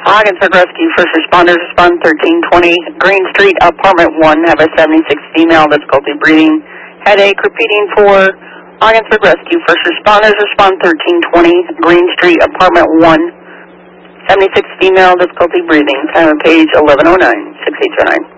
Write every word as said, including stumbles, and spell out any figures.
Ogdensburg Rescue, first responders, respond thirteen twenty, Green Street, apartment one, have a seventy-six female, difficulty breathing, headache, repeating for Ogdensburg Rescue, first responders, respond thirteen twenty, Green Street, apartment one, seventy-six female, difficulty breathing, time of page eleven oh nine, six eight oh nine.